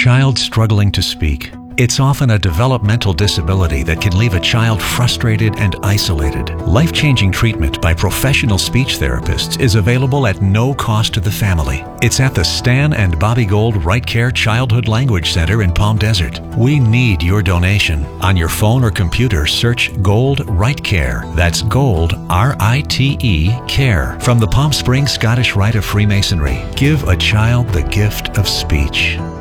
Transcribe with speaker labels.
Speaker 1: child struggling to speak. It's often a developmental disability that can leave a child frustrated and isolated. Life-changing treatment by professional speech therapists is available at no cost to the family. It's at the Stan and Bobby Gold Right Care Childhood Language Center in Palm Desert. We need your donation. On your phone or computer, search Gold Right Care. That's Gold, R-I-T-E, Care. From the Palm Springs Scottish Rite of Freemasonry, give a child the gift of speech.